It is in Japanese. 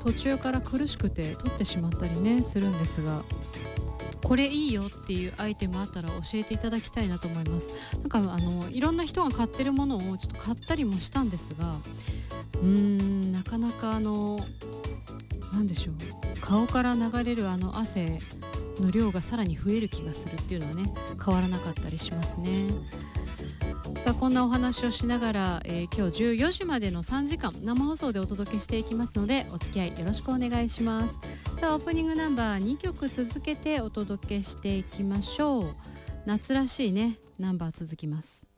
途中から苦しくて取ってしまったりねするんですが、これいいよっていうアイテムあったら教えていただきたいなと思います。なんかいろんな人が買ってるものをちょっと買ったりもしたんですが、なかなかなんでしょう、顔から流れる汗の量がさらに増える気がするっていうのはね、変わらなかったりしますね。さあこんなお話をしながら、今日14時までの3時間生放送でお届けしていきますので、お付き合いよろしくお願いします。さあオープニングナンバー2曲続けてお届けしていきましょう。夏らしいねナンバー続きます。